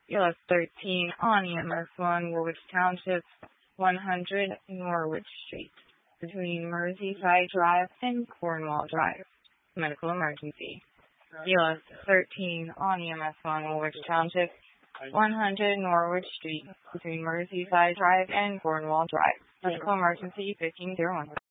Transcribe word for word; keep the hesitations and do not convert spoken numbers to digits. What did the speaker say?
E L S thirteen on E M S one, Woolwich Township, one hundred Norwich Street, between Merseyside Drive and Cornwall Drive. Medical emergency. E L S thirteen on E M S one, Woolwich Township, one hundred Norwich Street, between Merseyside Drive and Cornwall Drive. Medical emergency fifteen oh one.